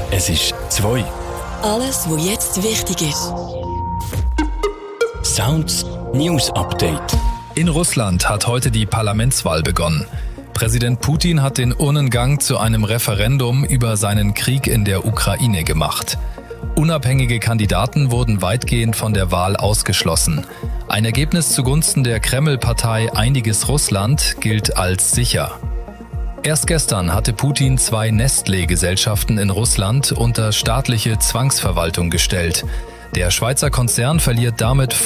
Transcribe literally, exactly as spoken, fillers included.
Es ist zwei. Alles, was jetzt wichtig ist. Sounds News Update. In Russland hat heute die Parlamentswahl begonnen. Präsident Putin hat den Urnengang zu einem Referendum über seinen Krieg in der Ukraine gemacht. Unabhängige Kandidaten wurden weitgehend von der Wahl ausgeschlossen. Ein Ergebnis zugunsten der Kreml-Partei Einiges Russland gilt als sicher. Erst gestern hatte Putin zwei Nestlé-Gesellschaften in Russland unter staatliche Zwangsverwaltung gestellt. Der Schweizer Konzern verliert damit